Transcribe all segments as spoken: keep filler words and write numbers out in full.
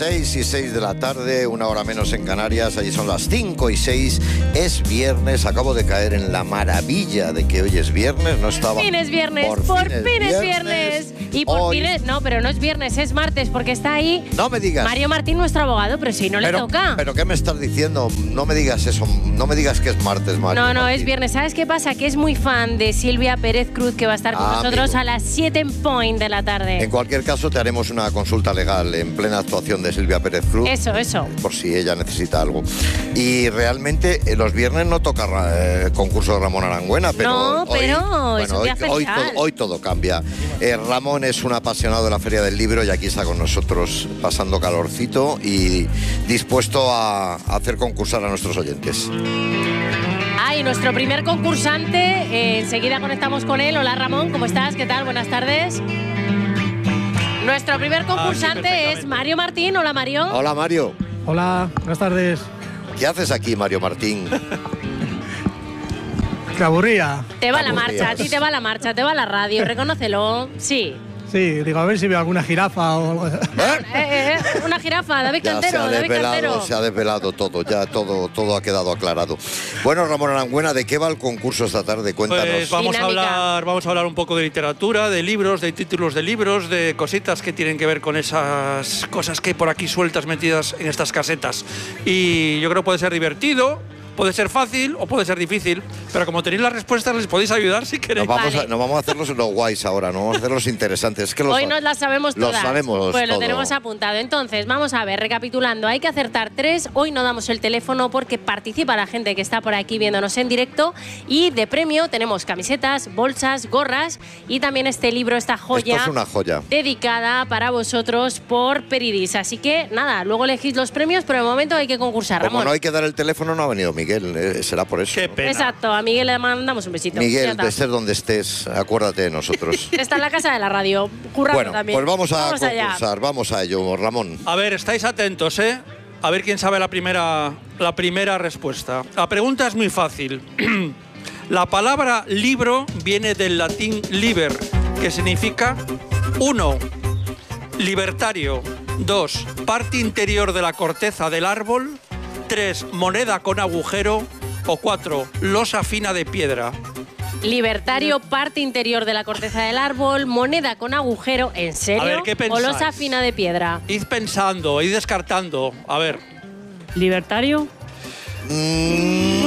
seis y seis de la tarde, una hora menos en Canarias, allí son las cinco y seis, es viernes, acabo de caer en la maravilla de que hoy es viernes, no estaba... Por fin es viernes, por, por fin, fin es viernes. viernes. Y por hoy... fin es... No, pero no es viernes, es martes, porque está ahí... No me digas. Mario Martín, nuestro abogado, pero si no pero, le toca. ¿Pero qué me estás diciendo? No me digas eso, no me digas que es martes, Mario No, no, Martín. es viernes. ¿Sabes qué pasa? Que es muy fan de Silvia Pérez Cruz, que va a estar con ah, nosotros amigo. a las siete en point de la tarde. En cualquier caso, te haremos una consulta legal en plena actuación de Silvia Pérez Cruz. Eso, eso. Por si ella necesita algo. Y realmente eh, los viernes no toca eh, concurso de Ramón Arangüena, pero no, hoy, pero bueno, hoy, hoy, to, hoy todo cambia. Eh, Ramón es un apasionado de la Feria del Libro y aquí está con nosotros pasando calorcito y dispuesto a, a hacer concursar a nuestros oyentes. Ah, y nuestro primer concursante, eh, enseguida conectamos con él. Hola Ramón, ¿cómo estás? ¿Qué tal? Buenas tardes. Nuestro primer concursante ah, sí, es Mario Martín. Hola Mario. Hola Mario. Hola, buenas tardes. ¿Qué haces aquí, Mario Martín? Te aburría. Te va la marcha, a ti te va la marcha, te va la radio, reconócelo. Sí. Sí, digo, a ver si veo alguna jirafa o algo. ¿Eh? Eh, eh, una jirafa, David ya Cantero, se ha David desvelado, Cantero. Se ha desvelado todo, ya todo, todo ha quedado aclarado. Bueno, Ramón Arangüena, ¿de qué va el concurso esta tarde? Cuéntanos. Pues vamos a hablar, vamos a hablar un poco de literatura, de libros, de títulos de libros, de cositas que tienen que ver con esas cosas que hay por aquí sueltas metidas en estas casetas. Y yo creo que puede ser divertido. Puede ser fácil o puede ser difícil, pero como tenéis las respuestas les podéis ayudar si queréis. Nos vamos, vale. a, nos vamos a hacer los, los guays ahora, no vamos a hacer los interesantes. Es que los, Hoy nos las sabemos todas. Los sabemos Pues lo todo. tenemos apuntado. Entonces, vamos a ver, recapitulando, hay que acertar tres. Hoy no damos el teléfono porque participa la gente que está por aquí viéndonos en directo. Y de premio tenemos camisetas, bolsas, gorras y también este libro, esta joya. Esto es una joya. Dedicada para vosotros por Peridis. Así que, nada, luego elegís los premios, pero de momento hay que concursar, Como Ramón. no hay que dar el teléfono, no ha venido Miguel, eh, será por eso. Qué pena. Exacto, a Miguel le mandamos un besito. Miguel, de ser donde estés, acuérdate de nosotros. Está en la casa de la radio, currando bueno, también. Pues vamos a vamos concursar, allá. vamos a ello, Ramón. A ver, estáis atentos, ¿eh? A ver quién sabe la primera, la primera respuesta. La pregunta es muy fácil. La palabra libro viene del latín liber, que significa uno, libertario, dos, parte interior de la corteza del árbol, tres, moneda con agujero o cuatro, losa fina de piedra. Libertario, parte interior de la corteza del árbol, moneda con agujero, ¿en serio? A ver, ¿qué o pensáis? losa fina de piedra. Id pensando, id descartando. A ver. ¿Libertario? Mm,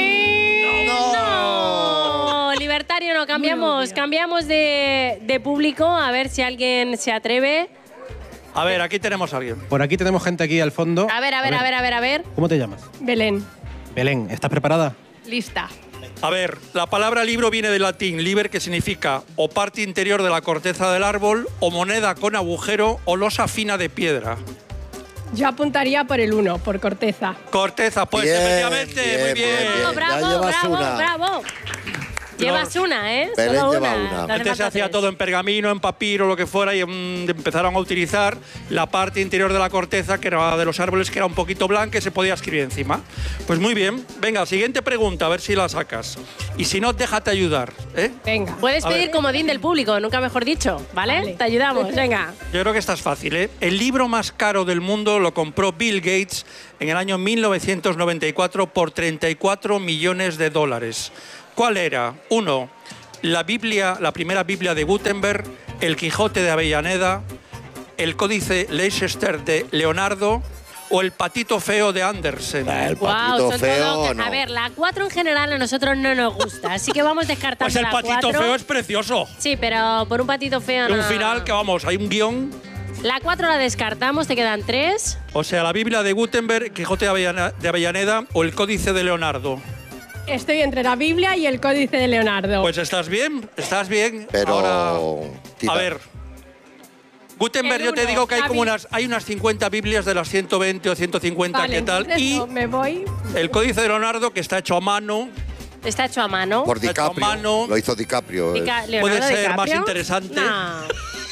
no. no. Libertario no, cambiamos, cambiamos de, de público, a ver si alguien se atreve. A ver, aquí tenemos a alguien. Por aquí tenemos gente aquí al fondo. A ver, a ver, a ver, a ver, a ver. ¿Cómo te llamas? Belén. Belén, ¿estás preparada? Lista. A ver, la palabra libro viene del latín liber, que significa o parte interior de la corteza del árbol, o moneda con agujero, o losa fina de piedra. Yo apuntaría por el uno, por corteza. Corteza, pues Bien, efectivamente, bien, muy bien. bien, bien. Bravo, Ya llevas bravo, una. bravo. Llevas una, ¿eh? Belén Solo lleva una. una. No hace Antes se falta hacía tres. todo en pergamino, en papiro, lo que fuera, y mm, empezaron a utilizar la parte interior de la corteza, que era de los árboles, que era un poquito blanca y se podía escribir encima. Pues muy bien. Venga, siguiente pregunta, a ver si la sacas. Y si no, déjate ayudar, ¿eh? Venga. Puedes A pedir ver. comodín del público, nunca mejor dicho, ¿vale? Vale. Te ayudamos, venga. Yo creo que esta es fácil, ¿eh? El libro más caro del mundo lo compró Bill Gates en el año mil novecientos noventa y cuatro por treinta y cuatro millones de dólares. ¿Cuál era? Uno, la Biblia, la primera Biblia de Gutenberg, el Quijote de Avellaneda, el Códice Leicester de Leonardo o el Patito Feo de Andersen. El Guau, patito son feo, todo- no. A ver, la cuatro en general a nosotros no nos gusta, así que vamos descartando Pues el la Patito cuatro. Feo es precioso. Sí, pero por un patito feo Un no. final que, vamos, hay un guión. La cuatro la descartamos, te quedan tres. O sea, la Biblia de Gutenberg, Quijote de Avellana- de Avellaneda o el Códice de Leonardo. Estoy entre la Biblia y el Códice de Leonardo. Pues estás bien, estás bien. Pero, Ahora, tita. a ver. Gutenberg, El yo te uno, digo que hay la como Bi- unas, hay unas cincuenta Biblias de las ciento veinte o ciento cincuenta, Vale, ¿qué tal? entonces Y no, me voy. el Códice de Leonardo, que está hecho a mano, Está hecho a mano. Por Hecho a DiCaprio. mano. Lo hizo DiCaprio. Dica- puede Leonardo ser DiCaprio. más interesante. No.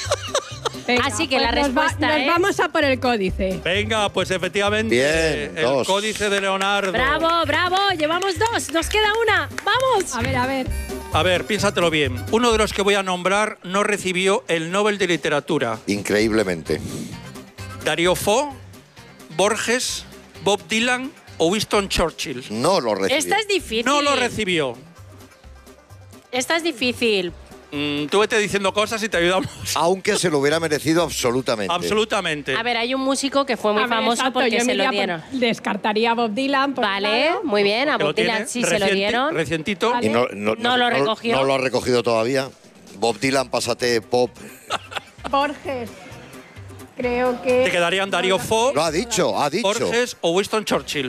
Venga, Así que pues la nos va- respuesta nos es- vamos a por el códice. Venga, pues efectivamente, Bien, el dos. Códice de Leonardo. Bravo, bravo, llevamos dos, nos queda una. ¡Vamos! A ver, a ver. A ver, piénsatelo bien. Uno de los que voy a nombrar no recibió el Nobel de Literatura. Increíblemente. Darío Fo, Borges, Bob Dylan o Winston Churchill. No lo recibió. Esta es difícil. No lo recibió. Esta es difícil. Mm, tú vete diciendo cosas y te ayudamos. Aunque se lo hubiera merecido absolutamente. Absolutamente. A ver, hay un músico que fue muy A ver, famoso exacto, porque yo se me lo iría por- dieron. Descartaría a Bob Dylan. por Vale, claro. muy bien. A Que Bob lo tiene Dylan sí se lo reciente- dieron. Recientito. Vale. Y no, no, No lo recogió. No lo ha recogido todavía. Bob Dylan, pásate pop. Borges. Creo que... Te quedarían Darío Fo, Lo ha dicho, ha dicho. Borges o Winston Churchill.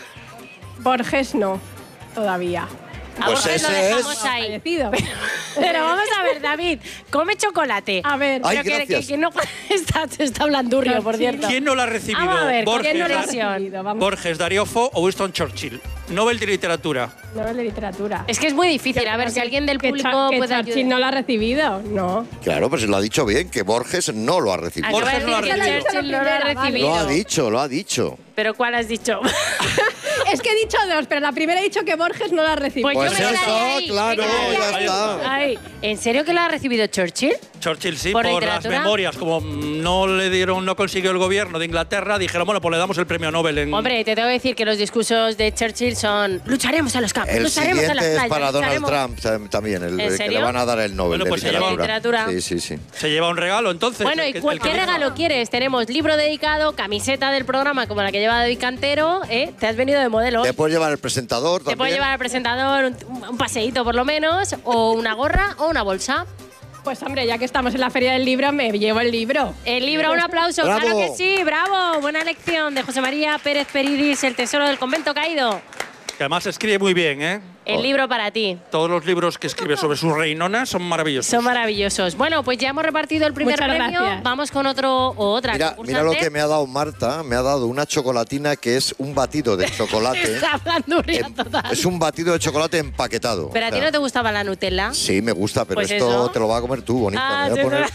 Borges no, todavía. A Pues Borges lo ese dejamos es- ahí. Fallecido. Pero vamos a ver, David, come chocolate. A ver, Ay, Pero que, gracias. que, que no está, está blandurrio, por cierto. ¿Quién no la ha recibido? Vamos a ver, ¿quién Borges, no la ha Dar- recibido? Vamos. Borges, Darío Fo o Winston Churchill. Nobel de Literatura. Nobel de literatura. Es que es muy difícil. Yo A ver, creo si que- alguien del que público Cha- que puede Churchill ayudar. no la ha recibido, no. Claro, pues lo ha dicho bien, que Borges no lo ha recibido. Acaba de Borges no lo ha decir que recibido. Churchill no lo ha Vale. recibido. Lo ha dicho, lo ha dicho. ¿Pero cuál has dicho? Es que he dicho dos, pero la primera he dicho que Borges no la ha recibido. Pues, Pues yo me eso, quedaría ahí. claro, me quedaría ya ahí. está. Ay, ¿en serio que la ha recibido Churchill? Churchill sí, ¿Por por, las literatura? memorias. Como no le dieron, no consiguió el gobierno de Inglaterra, dijeron, bueno, pues le damos el premio Nobel en... Hombre, te tengo que decir que los discursos de Churchill son lucharemos a los campos, El lucharemos a las siguiente es playas, para Donald lucharemos- Trump tam- también, el, ¿En el que serio? le van a dar el Nobel Bueno, de pues se lleva literatura. literatura. Sí, sí, sí. Se lleva un regalo, entonces. Bueno, el ¿y que- cuál- el que qué tenga. regalo quieres? Tenemos libro dedicado, camiseta del programa como la que lleva David Cantero, ¿eh? Te has venido de modelo. Te puedes llevar el presentador Te también. puede llevar al presentador un, un paseíto por lo menos, o una gorra o una bolsa. Pues hombre, ya que estamos en la Feria del Libro, me llevo el libro. El libro, un aplauso, ¡Bravo! claro que sí, bravo. Buena elección de José María Pérez Peridis, El tesoro del convento caído. Que además escribe muy bien, ¿eh? El libro para ti. Todos los libros que escribe sobre sus reinonas son maravillosos. Son maravillosos. Bueno, pues ya hemos repartido el primer Muchas premio. gracias. Vamos con otro o otra Mira, mira lo que me ha dado Marta. Me ha dado una chocolatina que es un batido de chocolate. Está blandurria Em- total. Es un batido de chocolate empaquetado. ¿Pero a O ti sea, no te gustaba la Nutella? Sí, me gusta, pero Pues esto eso. te lo vas a comer tú, bonita. Ah, Me voy a sí, poner-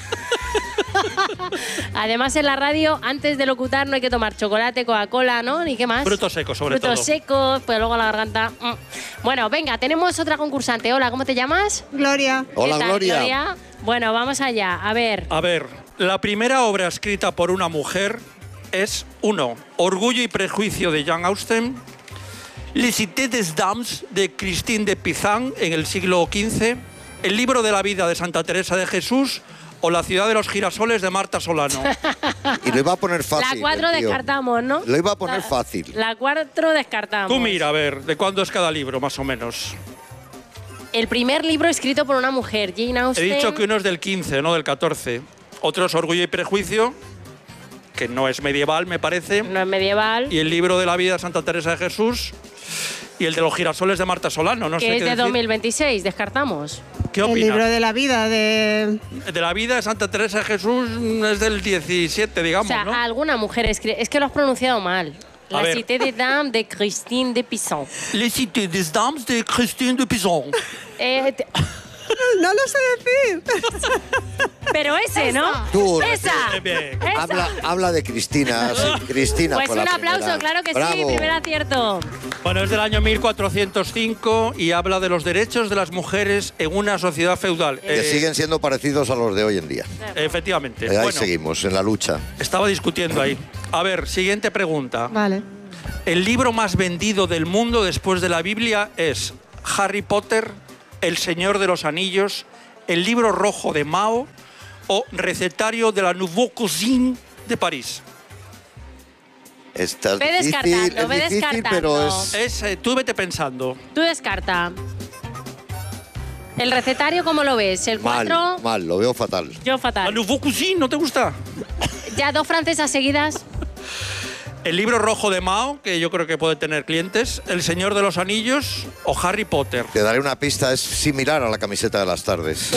Además, en la radio, antes de locutar, no hay que tomar chocolate, Coca-Cola, ¿no? Ni qué más. Frutos secos, sobre Frutos todo. secos, pues luego la garganta. mm. Bueno, venga, tenemos otra concursante. Hola, ¿cómo te llamas? Gloria. Hola, ¿Qué tal, Gloria. Bueno, vamos allá. A ver. A ver, la primera obra escrita por una mujer es uno, Orgullo y prejuicio de Jane Austen, Les Cités des Dames de Christine de Pizan en el siglo quince, El libro de la vida de Santa Teresa de Jesús o La ciudad de los girasoles de Marta Solano. Y lo iba a poner fácil. la cuatro el tío. descartamos, ¿no? Lo iba a poner La- fácil. La cuatro descartamos. Tú mira, a ver, ¿de cuándo es cada libro, más o menos? El primer libro escrito por una mujer, Jane He Austen. dicho que uno es del quince, no del catorce. Otro es Orgullo y prejuicio, que no es medieval, me parece. No es medieval, Y el libro de la vida de Santa Teresa de Jesús y el de los girasoles de Marta Solano. No sé que es qué de decir. dos mil veintiséis, descartamos. ¿Qué El opinas? libro de la vida de... De la vida de Santa Teresa de Jesús mm, es del diecisiete, O digamos, sea, ¿no? alguna mujer escribe. Es que lo has pronunciado mal. A La ver. Cité des Dames de Christine de Pizan. Les Cités des Dames de Christine de Pizan. Eh, te- No lo sé decir. pero ese, ¿no? Tú, esa. Bien, bien. Esa. Habla, habla de Cristina. sí, Cristina Pues fue un la aplauso, primera. claro que sí, Bravo. primer acierto. Bueno, es del año mil cuatrocientos cinco y habla de los derechos de las mujeres en una sociedad feudal. Que Eh, siguen siendo parecidos a los de hoy en día. Efectivamente. Eh, ahí Bueno, seguimos, en la lucha. estaba discutiendo ahí. A ver, siguiente pregunta. Vale. El libro más vendido del mundo después de la Biblia es Harry Potter, El Señor de los Anillos, El libro rojo de Mao o Recetario de la Nouvelle Cuisine de París. Esta es Ve difícil, descartando, es ve difícil, descartando. pero es... Es, eh, tú vete pensando. Tú descarta. El recetario, ¿cómo lo ves? El Mal, cuatro, mal, lo veo fatal. yo La fatal. Nouvelle Cuisine, ¿no te gusta? Ya dos francesas seguidas. El libro rojo de Mao, que yo creo que puede tener clientes, El Señor de los Anillos o Harry Potter. Te daré una pista, es similar a la camiseta de las tardes.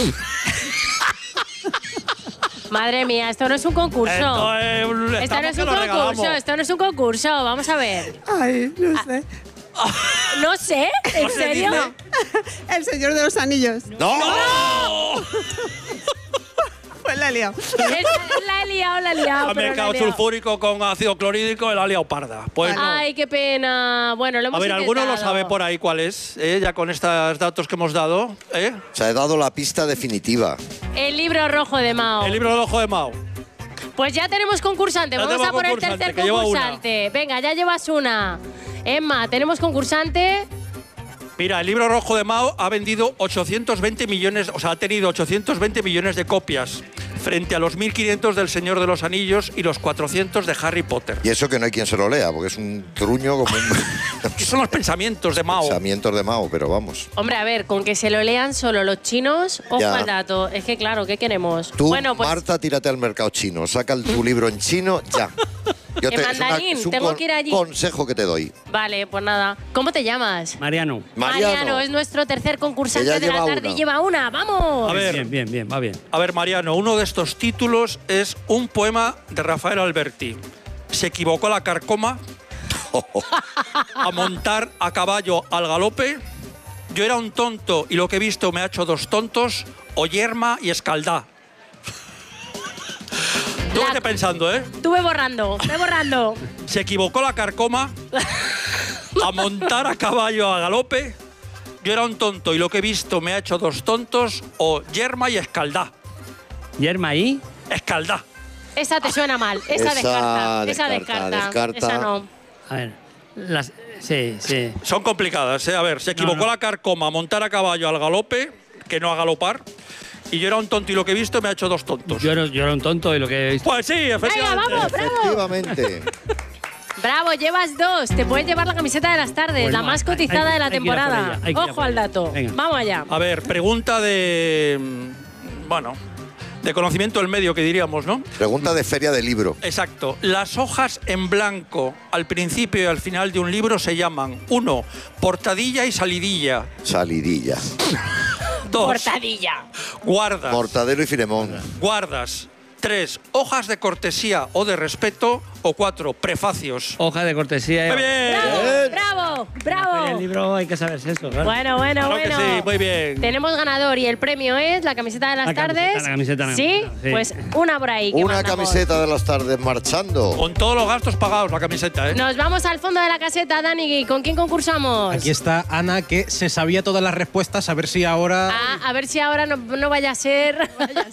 Madre mía, esto no es un concurso. Esto, eh, Esto no estamos es que un lo regalamos. concurso, esto no es un concurso. Vamos a ver. Ay, no sé. No sé, ¿en se serio? dice? El Señor de los Anillos. ¡No! Pues la he liado. Es- La he liado, la he liado. Ha pero la he mezclado liado. sulfúrico con ácido clorhídrico y la ha liado parda. Pues no. Ay, qué pena. Bueno, lo hemos A ver, ¿alguno lo intentado. sabe por ahí cuál es? ¿Eh? Ya con estos datos que hemos dado. ¿eh? Se ha dado la pista definitiva. El libro rojo de Mao. El libro del ojo de Mao. Pues ya tenemos concursante. Ya Vamos tenemos a por el concursante, tercer que lleva una. concursante. Venga, ya llevas una. Emma, tenemos concursante. Mira, el libro rojo de Mao ha vendido ochocientos veinte millones, o sea, ha tenido ochocientos veinte millones de copias, frente a los mil quinientos del Señor de los Anillos y los cuatrocientos de Harry Potter. Y eso que no hay quien se lo lea, porque es un truño como un... Esos son los pensamientos de Mao. Pensamientos de Mao, pero vamos. Hombre, a ver, con que se lo lean solo los chinos, ojo Ya. al dato. Es que claro, ¿qué queremos? Tú, bueno, pues Marta, tírate al mercado chino. Saca el- tu libro en chino ya. Yo En es una- mandarín, es un tengo con- que ir allí. consejo que te doy. vale, pues nada. ¿Cómo te llamas? Mariano. Mariano. es nuestro tercer concursante Ella de la lleva tarde y una. lleva una. ¡Vamos! A ver. Bien, bien, bien, va bien. A ver, Mariano, uno de estos títulos es un poema de Rafael Alberti. Se equivocó la carcoma a montar a caballo al galope. Yo era un tonto y lo que he visto me ha hecho dos tontos, o yerma y escaldá. Tú La- vete pensando, ¿eh? Tú ve borrando, ve borrando. Se equivocó la carcoma a montar a caballo a galope. Yo era un tonto y lo que he visto me ha hecho dos tontos, o yerma y escaldá. Yerma ahí. Escaldá. Esa te suena mal. Esa, Esa descarta. Esa descarta, descarta. descarta. Esa no. A ver. Las, sí, sí. Son complicadas, ¿eh? A ver, se equivocó no. la carcoma a montar a caballo al galope, que no a galopar. Y yo era un tonto y lo que he visto me ha hecho dos tontos. Yo era, yo era un tonto y lo que he visto. Pues sí, Venga, efectivamente. vamos, bravo. Efectivamente. Bravo, llevas dos. Te puedes llevar la camiseta de las tardes, Bueno, la más hay- cotizada hay- de la hay que ir a por temporada. ella, hay que ir a Ojo por al ella. dato. Venga. Vamos allá. A ver, pregunta de. mm, Bueno, de conocimiento del medio, que diríamos, ¿no? Pregunta de feria de libro. Exacto. Las hojas en blanco al principio y al final de un libro se llaman: uno, portadilla y salidilla. Salidilla. Dos, Portadilla. guardas. Mortadelo y Filemón. Guardas. Tres, hojas de cortesía o de respeto. O cuatro, prefacios. Hoja de cortesía. Muy bien. Bravo, bravo, En el bravo. libro hay que saberse eso, claro. Bueno, bueno, Claro que bueno. sí, muy bien. Tenemos ganador y el premio es la camiseta de las La camiseta, tardes. la camiseta, la ¿Sí? camiseta, sí. Pues una por ahí. que Una mandamos. camiseta de las tardes marchando. Con todos los gastos pagados, la camiseta, ¿eh? Nos vamos al fondo de la caseta, Dani. ¿Con quién concursamos? Aquí está Ana, que se sabía todas las respuestas, a ver si ahora... Ah, a ver si ahora no, no vaya a ser.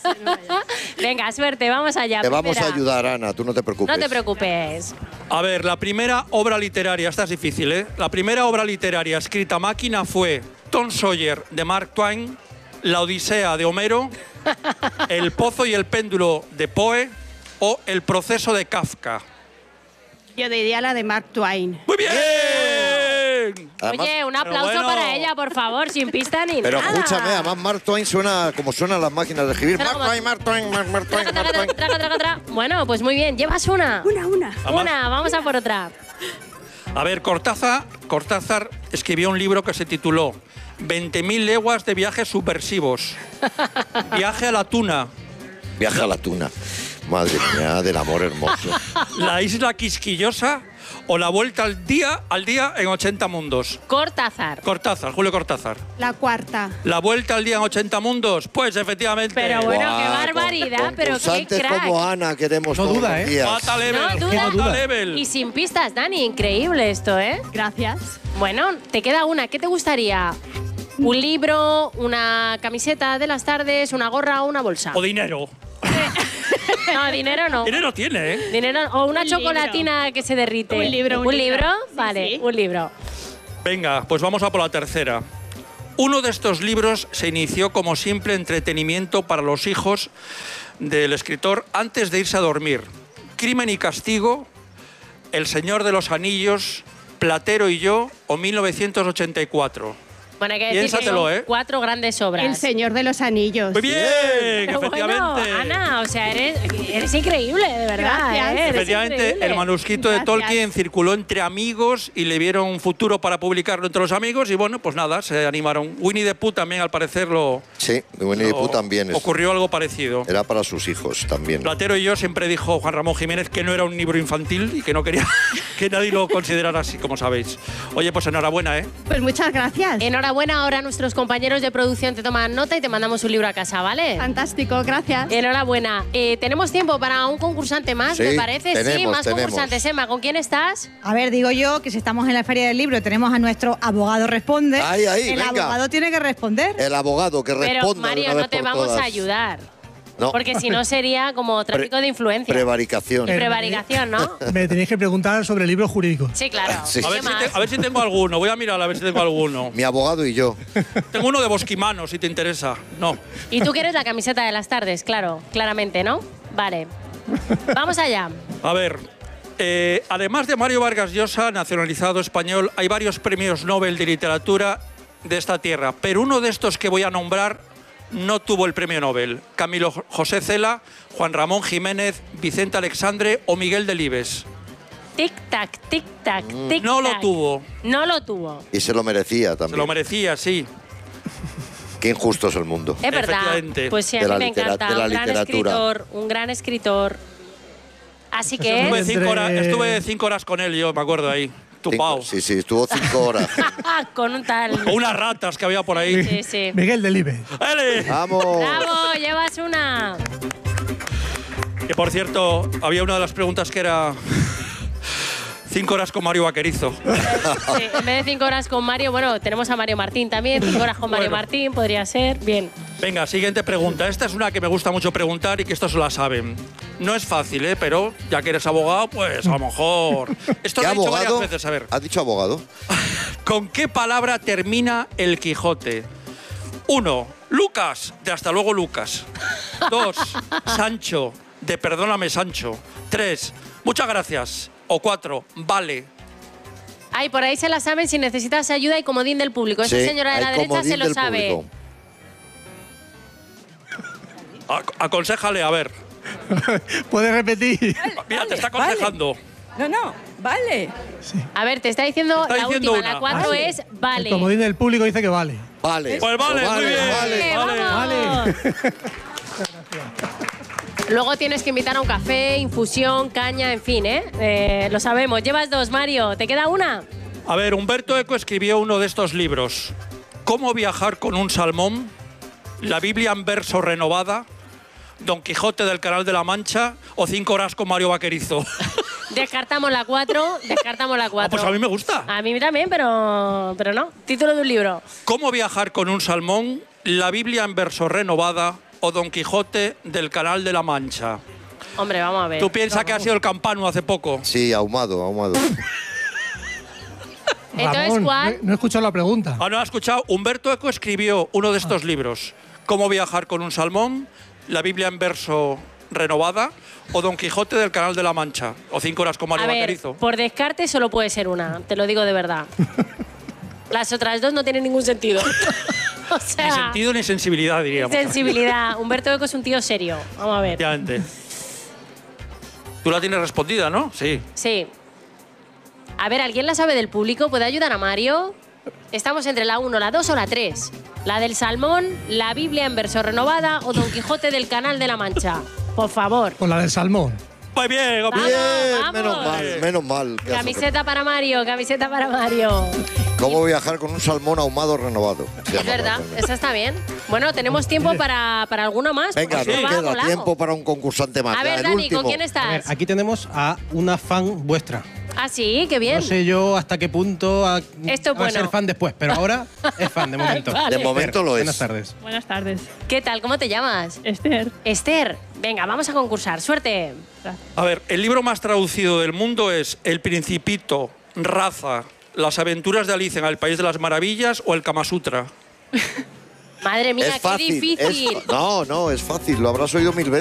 Venga, suerte, vamos allá. Te vamos a primera. ayudar, Ana, tú no te preocupes. No te preocupes. A ver, la primera obra literaria, esta es difícil, ¿eh? La primera obra literaria escrita a máquina fue Tom Sawyer de Mark Twain, La Odisea de Homero, El Pozo y el Péndulo de Poe o El Proceso de Kafka. Yo diría la de Mark Twain. ¡Muy bien! Además- Oye, un aplauso bueno. para ella, por favor, sin pista ni Pero nada. escúchame, además Mark Twain suena como suenan las máquinas de escribir. Suena Mark como- Twain, Mark Twain, Mark, Mark Twain, Traga, Mark traga, Twain. traga, traga, traga. Bueno, pues muy bien, llevas una. Una, una. Además- Una, vamos a por otra. A ver, Cortázar, Cortázar escribió un libro que se tituló veinte mil leguas de viajes subversivos. Viaje a la Tuna, Viaja a la tuna. Madre mía, del amor hermoso. La Isla Quisquillosa o La Vuelta al Día al Día en ochenta mundos. Cortázar. Cortázar, Julio Cortázar. La cuarta. La Vuelta al Día en ochenta mundos, pues efectivamente. Pero bueno, qué Buah, barbaridad, con- pero qué concursantes crack. como Ana queremos No todos duda, los ¿eh? días. Mata level, No duda. mata duda. level. Y sin pistas, Dani, increíble esto, ¿eh? Gracias. Bueno, te queda una. ¿Qué te gustaría? ¿Un libro, una camiseta de las tardes, una gorra o una bolsa? O dinero. No, dinero no. Dinero tiene, ¿eh? Dinero o una Un chocolatina que se derrite. Un libro, un ¿Un libro? libro. Sí, Vale, sí. un libro. Venga, pues vamos a por la tercera. Uno de estos libros se inició como simple entretenimiento para los hijos del escritor antes de irse a dormir. Crimen y Castigo, El Señor de los Anillos, Platero y yo o mil novecientos ochenta y cuatro. Bueno, hay que decir que Piénsatelo, son ¿eh? cuatro grandes obras. El Señor de los Anillos. Muy bien, Pero bueno, efectivamente. Ana, o sea, eres, eres increíble, de verdad. Gracias. ¿eh? Eres Efectivamente, increíble. el manuscrito de Gracias. Tolkien circuló entre amigos y le vieron un futuro para publicarlo entre los amigos y bueno, pues nada, se animaron. Winnie the Pooh también, al parecer, lo, Sí, de Winnie the lo- Pooh también es- ocurrió algo parecido. era para sus hijos también. Platero y yo siempre dijo Juan Ramón Jiménez que no era un libro infantil y que no quería que nadie lo considerara así, como sabéis. Oye, pues enhorabuena, ¿eh? Pues muchas gracias. Enhorabuena, ahora nuestros compañeros de producción te toman nota y te mandamos un libro a casa, ¿vale? Fantástico, gracias. Enhorabuena. Eh, ¿Tenemos tiempo para un concursante más, Sí, me parece? sí, tenemos, más tenemos. concursantes. Emma, ¿con quién estás? A ver, digo yo que si estamos en la Feria del Libro tenemos a nuestro abogado responde. Ahí, ahí, el venga. abogado tiene que responder. El abogado que Pero, responda de Mario, una vez no te por vamos todas. a ayudar. No. Porque si no sería como tráfico de influencia. Prevaricación. Y prevaricación, ¿no? Me tenéis que preguntar sobre libros jurídicos. Sí, claro. Sí. A ¿Qué ver, si más? te- a ver si tengo alguno. Voy a mirar a ver si tengo alguno. Mi abogado y yo. Tengo uno de Bosquimano, si te interesa. No. Y tú quieres la camiseta de las tardes, claro, claramente, ¿no? Vale. Vamos allá. A ver, eh, además de Mario Vargas Llosa, nacionalizado español, hay varios premios Nobel de literatura de esta tierra, pero uno de estos que voy a nombrar no tuvo el premio Nobel. Camilo José Cela, Juan Ramón Jiménez, Vicente Alexandre o Miguel Delibes. Tic-tac, tic-tac, tic-tac. No lo tuvo. No lo tuvo. Y se lo merecía Se también. lo merecía, sí. Qué injusto es el mundo. Es verdad. Efectivamente. Pues sí, a De mí la me litera- encanta. de la Un gran literatura. escritor, un gran escritor. Así que Estuve es cinco, horas, Entre- estuve cinco horas con él, yo me acuerdo ahí. Cinco- Tupao. sí, sí, estuvo cinco horas. con un tal. O unas ratas que había por ahí. Sí, sí. Miguel Delibes. ¡Ele! ¡Vamos! ¡Bravo! Llevas una. Que por cierto, había una de las preguntas que era cinco horas con Mario Vaquerizo. Sí, en vez de cinco horas con Mario, bueno, tenemos a Mario Martín también. Cinco horas con Mario Bueno. Martín, podría ser. Bien. Venga, siguiente pregunta. Esta es una que me gusta mucho preguntar y que estos la saben. No es fácil, ¿eh? Pero ya que eres abogado, pues a lo mejor. Esto ¿Qué lo he dicho varias abogado? veces, a ver. ¿Has dicho abogado? ¿Con qué palabra termina el Quijote? Uno, Lucas, de hasta luego Lucas. Dos, Sancho, de perdóname Sancho. Tres, muchas gracias. O cuatro, vale. Ay, por ahí se la saben si necesitas ayuda y comodín del público. Esa Sí, señora de la hay derecha comodín se lo del sabe. público. Ac- Aconséjale, a ver. ¿Puedes repetir? Mira, te está aconsejando. No, no, vale. A ver, te está diciendo Te está la diciendo última. una. La cuatro Vale. es vale. El comodín del público dice que vale. Vale. Pues vale, muy bien. Vale. Vale. ¡Vamos! Luego tienes que invitar a un café, infusión, caña, en fin, ¿eh? Eh, Lo sabemos. Llevas dos, Mario. ¿Te queda una? A ver, Humberto Eco escribió uno de estos libros. ¿Cómo viajar con un salmón? La Biblia en verso renovada. Don Quijote del Canal de la Mancha o Cinco horas con Mario Vaquerizo. Descartamos la cuatro. Descartamos la Ah, cuatro. pues a mí me gusta. A mí también, pero, pero no. Título de un libro. ¿Cómo viajar con un salmón? La Biblia en verso renovada o Don Quijote del Canal de la Mancha. Hombre, vamos a ver. ¿Tú piensas que ha sido el Campano hace poco? Sí, ahumado, ahumado. Entonces, Ramón, ¿cuál? No, no he escuchado la pregunta. Ah, ¿no has escuchado? Humberto Eco escribió uno de estos libros. ¿Cómo viajar con un salmón? La Biblia en verso renovada o Don Quijote del Canal de la Mancha o Cinco horas con Mario A ver, Vaquerizo. por descarte solo puede ser una. Te lo digo de verdad. Las otras dos no tienen ningún sentido. O sea, Ni sentido ni sensibilidad, diríamos. sensibilidad. Humberto Eco es un tío serio. Vamos a ver. Efectivamente. Tú la tienes respondida, ¿no? Sí. Sí. A ver, ¿alguien la sabe del público? ¿Puede ayudar a Mario? Estamos entre la uno, la dos o la tres. La del salmón, la Biblia en verso renovada o Don Quijote del Canal de la Mancha. Por favor. Con la del salmón. Pues bien, Vamos, Bien, vamos. menos mal, menos mal. que has Camiseta para Mario, camiseta para Mario. acertado. ¿Cómo viajar con un salmón ahumado renovado? Se Es llama verdad, realmente. esa está bien. Bueno, tenemos tiempo para, para alguno más. Venga, porque nos va queda volado. tiempo para un concursante más. A Ya, ver, el Dani, último. ¿con quién A ver, estás? aquí tenemos a una fan vuestra. Ah, sí, qué bien. No sé yo hasta qué punto a- Esto es va a ser bueno. fan después, pero ahora es fan de momento. Vale. De momento lo es. Buenas tardes. Buenas tardes. ¿Qué tal? ¿Cómo te llamas? Esther. Esther. Venga, vamos a concursar. Suerte. A ver, el libro más traducido del mundo es El Principito, Raza, Las aventuras de Alicia en el País de las Maravillas o el Kama Sutra. Madre mía, Es qué fácil. es difícil. fa- no, no, es fácil. Lo habrás oído mil veces.